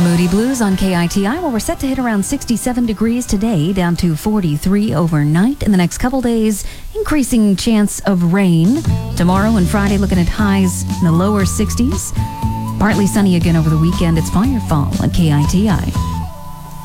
the Moody Blues on KITI. Well, we're set to hit around 67 degrees today, down to 43 overnight. In the next couple days, increasing chance of rain. Tomorrow and Friday, looking at highs in the lower 60s. Partly sunny again over the weekend. It's Firefall on KITI.